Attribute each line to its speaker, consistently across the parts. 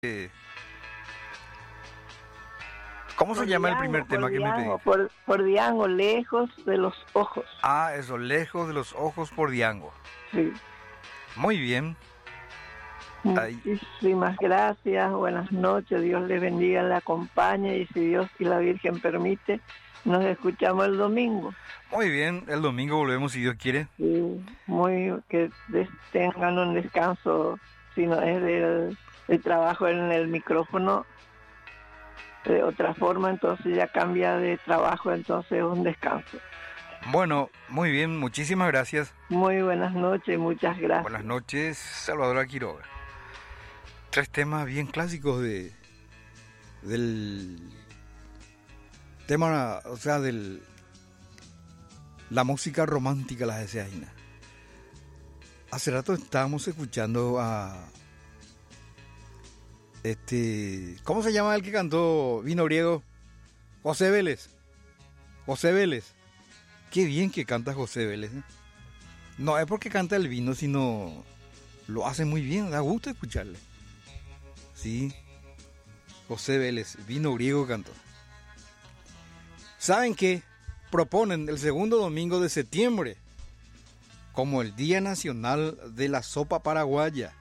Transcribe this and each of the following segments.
Speaker 1: ¿Cómo se llama el primer tema que me pediste?
Speaker 2: Por Diango, lejos de los ojos.
Speaker 1: Ah, eso, lejos de los ojos por Diango.
Speaker 2: Sí.
Speaker 1: Muy bien.
Speaker 2: Muchísimas gracias, buenas noches, Dios les bendiga, le acompañe y si Dios y la Virgen permite, nos escuchamos el domingo.
Speaker 1: Muy bien, el domingo volvemos si Dios quiere.
Speaker 2: Sí, que tengan un descanso, si no es del trabajo en el micrófono, de otra forma, entonces ya cambia de trabajo, entonces un descanso.
Speaker 1: Bueno, muy bien, muchísimas gracias.
Speaker 2: Muy buenas noches, muchas gracias.
Speaker 1: Buenas noches, Salvador Quiroga. 3 temas bien clásicos del tema, o sea, la música romántica, las deseaínas. Hace rato estábamos escuchando a ¿cómo se llama el que cantó Vino Griego? José Vélez. José Vélez. Qué bien que canta José Vélez, ¿eh? No es porque canta el vino, sino lo hace muy bien, da gusto escucharle. Sí, José Vélez, Vino Griego cantó. ¿Saben qué? Proponen el segundo domingo de septiembre como el Día Nacional de la Sopa Paraguaya.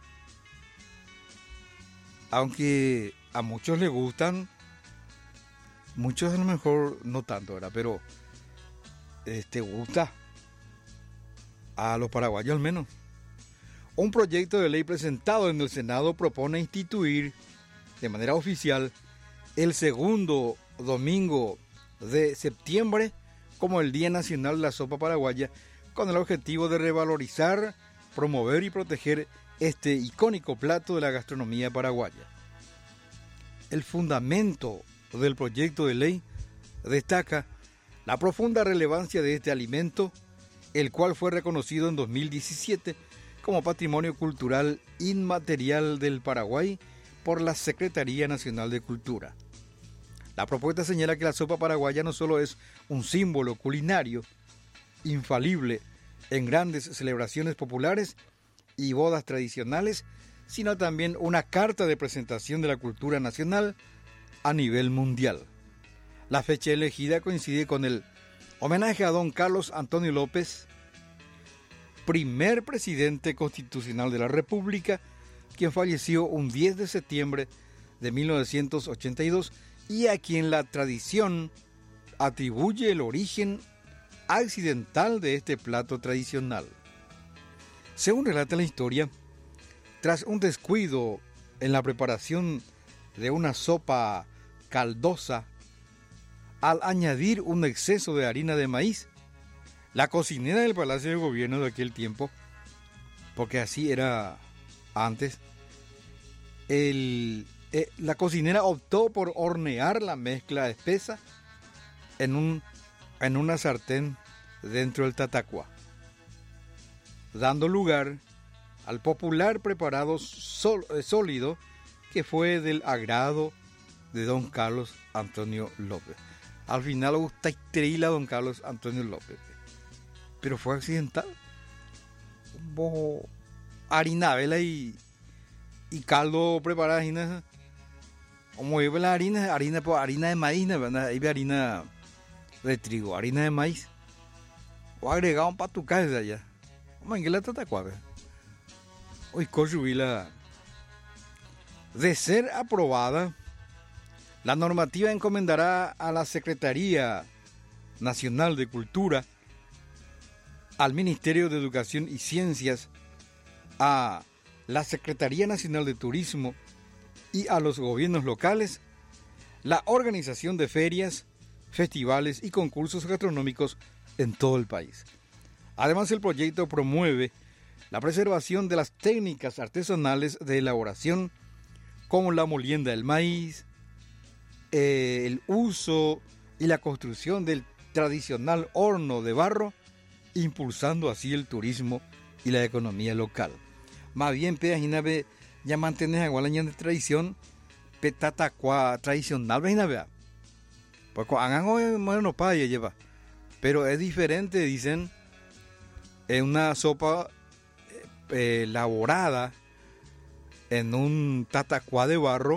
Speaker 1: Aunque a muchos les gustan, muchos a lo mejor no tanto, ¿verdad? Pero gusta a los paraguayos al menos. Un proyecto de ley presentado en el Senado propone instituir de manera oficial el segundo domingo de septiembre como el Día Nacional de la Sopa Paraguaya, con el objetivo de revalorizar, promover y proteger este icónico plato de la gastronomía paraguaya. El fundamento del proyecto de ley destaca la profunda relevancia de este alimento, el cual fue reconocido en 2017 como Patrimonio Cultural Inmaterial del Paraguay por la Secretaría Nacional de Cultura. La propuesta señala que la sopa paraguaya no solo es un símbolo culinario infalible en grandes celebraciones populares y bodas tradicionales, sino también una carta de presentación de la cultura nacional a nivel mundial. La fecha elegida coincide con el homenaje a don Carlos Antonio López, primer presidente constitucional de la República, quien falleció un 10 de septiembre de 1982 y a quien la tradición atribuye el origen accidental de este plato tradicional. Según relata la historia, tras un descuido en la preparación de una sopa caldosa, al añadir un exceso de harina de maíz, la cocinera del Palacio de Gobierno de aquel tiempo, porque así era antes, la cocinera optó por hornear la mezcla espesa en una sartén dentro del tatacuá, dando lugar al popular preparado sólido que fue del agrado de don Carlos Antonio López. Al final gusta a don Carlos Antonio López, pero fue accidental. Hubo harina vela y caldo preparado, como iba la harina de maíz, iba harina de trigo, harina de maíz, o agregado un patucá de allá. Como en que la tatacuave. Hoy cochubila. De ser aprobada, la normativa encomendará a la Secretaría Nacional de Cultura, al Ministerio de Educación y Ciencias, a la Secretaría Nacional de Turismo y a los gobiernos locales la organización de ferias, festivales y concursos gastronómicos en todo el país. Además, el proyecto promueve la preservación de las técnicas artesanales de elaboración, como la molienda del maíz, el uso y la construcción del tradicional horno de barro, impulsando así el turismo y la economía local. Más bien, pedajinabe ya mantener igual año de tradición, petatacua tradicional, vejinabe. Pues hagan hoy bueno paya lleva, pero es diferente, dicen, es una sopa elaborada en un tatacuá de barro